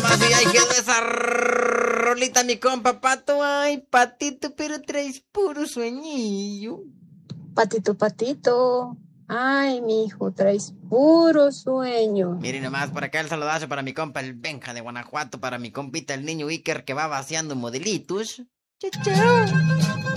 nomás y ahí quedó esa rolita, mi compa Pato. Ay, Patito, pero traes puro sueñillo. Patito, patito. Ay, mi hijo, traes puro sueño. Miren nomás, por acá el saludazo para mi compa el Benja de Guanajuato, para mi compita el niño Iker que va vaciando modelitos. Chao, chao.